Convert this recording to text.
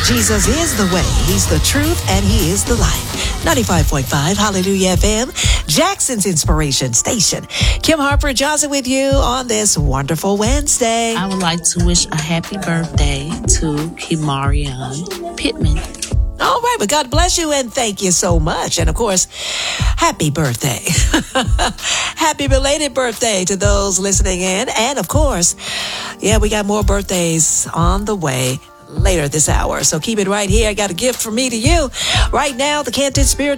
Jesus is the way, he's the truth, and he is the life. 95.5 Hallelujah FM, Jackson's Inspiration Station. Kim Harper Johnson with you on this wonderful Wednesday. I would like to wish a happy birthday to Kimarion Pittman. All right, but God bless you and thank you so much. And of course, happy birthday. Happy belated birthday to those listening in. And of course, we got more birthdays on the way later this hour. So keep it right here. I got a gift from me to you. Right now, the Canton Spirit